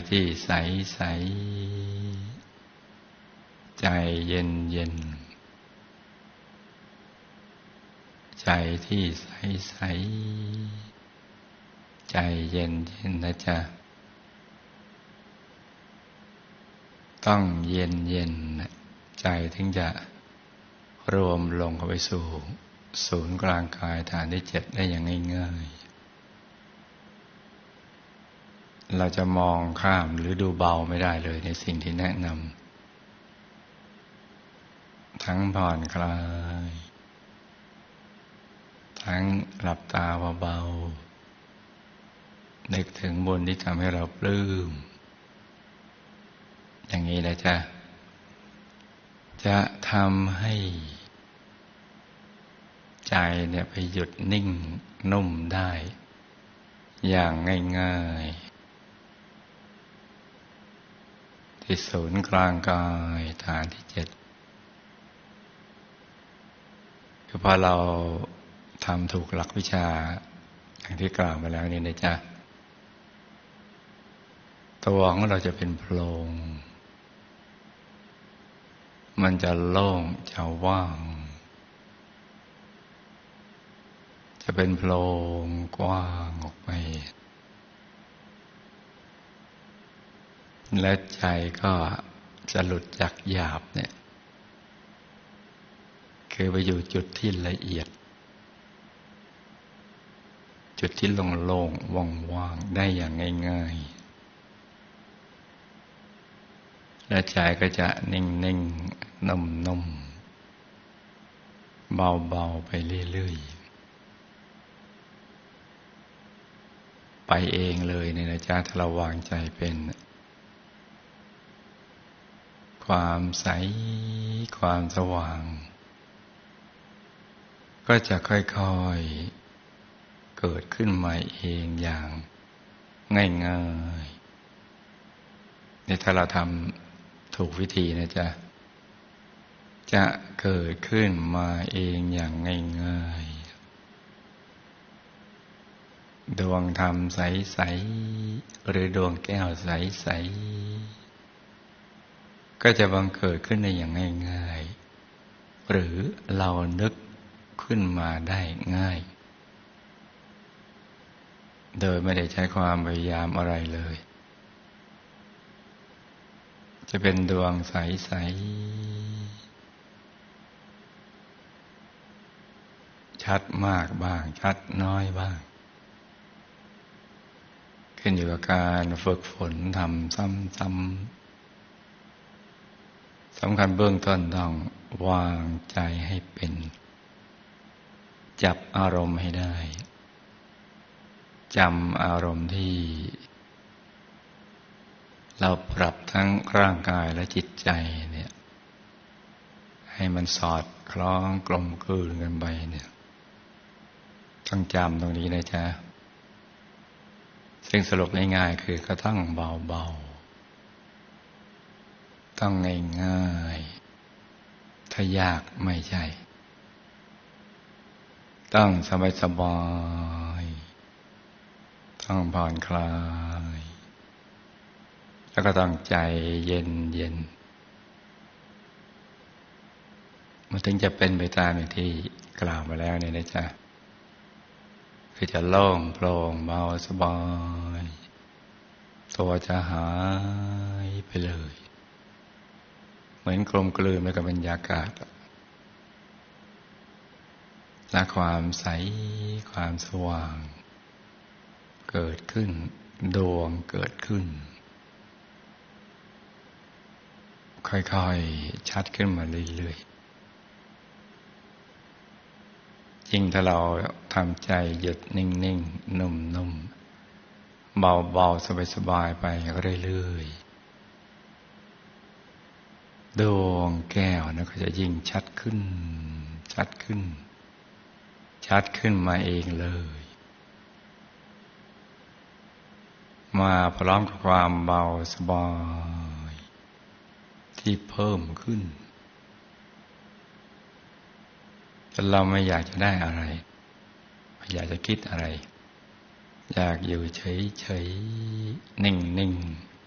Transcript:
ที่ใสใสใจเย็นเย็นใจที่ใสใสใจเย็นเย็นนะจ๊ะต้องเย็นเย็นใจถึงจะรวมลงเข้าไปสู่ศูนย์กลางกายฐานที่7ได้อย่างง่ายๆเราจะมองข้ามหรือดูเบาไม่ได้เลยในสิ่งที่แนะนำทั้งผ่อนคลายทั้งหลับตาเบาๆนึกถึงบุญที่ทำให้เราปลื้มอย่างนี้นะจ๊ะจะทำให้ใจเนี่ยไปหยุดนิ่งนุ่มได้อย่างง่ายๆที่ศูนย์กลางกายฐานที่7คือพอเราทำถูกหลักวิชาอย่างที่กล่าวมาแล้วนี่นะจ๊ะตัวของเราจะเป็นโพรงมันจะโล่งจะว่างจะเป็นโพรงกว้างออกไปและใจก็จะหลุดจากหยาบเนี่ยคือไปอยู่จุดที่ละเอียดจุดที่โล่งๆว่างๆได้อย่างง่ายๆและใจก็จะนิ่งๆนุ่มๆเบาๆไปเรื่อยๆไปเองเลยเนี่ยนะจ๊ะถ้าเราวางใจเป็นความใสความสว่างก็จะค่อยๆเกิดขึ้นมาเองอย่างง่ายๆนี่ถ้าเราทำถูกวิธีนะจ๊ะจะเกิดขึ้นมาเองอย่างง่ายๆดวงธรรมใสๆหรือดวงแก้วใสๆก็จะบังเกิดขึ้นได้อย่างง่ายๆหรือเรานึกขึ้นมาได้ง่ายโดยไม่ได้ใช้ความพยายามอะไรเลยจะเป็นดวงใสๆชัดมากบ้างชัดน้อยบ้างขึ้นอยู่กับการฝึกฝนทำซ้ำๆสำคัญเบื้องต้นต้องวางใจให้เป็นจับอารมณ์ให้ได้จำอารมณ์ที่เราปรับทั้งร่างกายและจิตใจเนี่ยให้มันสอดคล้องกลมกลืนกันไปเนี่ยต้องจำตรงนี้นะจ๊ะซึ่งสรุปง่ายๆคือก็ต้องเบาๆต้องง่ายๆถ้ายากไม่ใช่ต้องสบายๆต้องผ่อนคลายแล้วก็ต้องใจเย็นมันถึงจะเป็นไปตามอย่างที่กล่าวมาแล้วเนี่ยนะจ๊ะคือจะโล่งโปร่งเบาสบายตัวจะหายไปเลยเหมือนกลมกลืนไปกับบรรยากาศและความใสความสว่างเกิดขึ้นดวงเกิดขึ้นค่อยๆชัดขึ้นมาเรื่อยๆยิ่งถ้าเราทำใจหยุดนิ่งๆนุ่มๆเบาๆสบายๆไปเรื่อยๆดวงแก้วนะก็จะยิ่งชัดขึ้นชัดขึ้นชัดขึ้นมาเองเลยมาพร้อมกับความเบาสบายที่เพิ่มขึ้นแต่เราไม่อยากจะได้อะไรไม่อยากจะคิดอะไรอยากอยู่เฉยๆนิ่งๆ